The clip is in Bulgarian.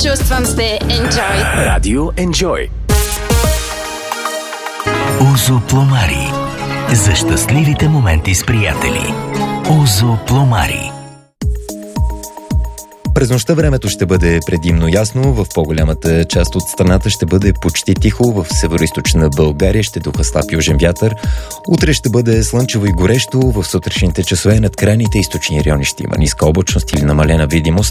Чувствам се Enjoy. Радио Enjoy. Узо Пломари. За щастливите моменти с приятели. Узо Пломари. През нощта времето ще бъде предимно ясно, в по-голямата част от страната ще бъде почти тихо, в североизточна България ще духа слаб южен вятър. Утре ще бъде слънчево и горещо, в сутрешните часове над крайните източни райони ще има ниска облачност или намалена видимост.